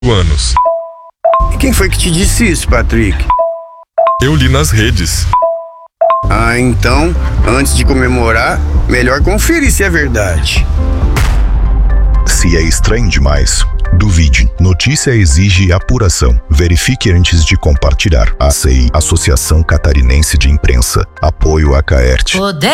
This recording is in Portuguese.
anos. E quem foi que te disse isso, Patrick? Eu li nas redes. Ah, então, antes de comemorar, melhor conferir se é verdade. Se é estranho demais, duvide. Notícia exige apuração. Verifique antes de compartilhar. ACI, Associação Catarinense de Imprensa. Apoio a Caerte.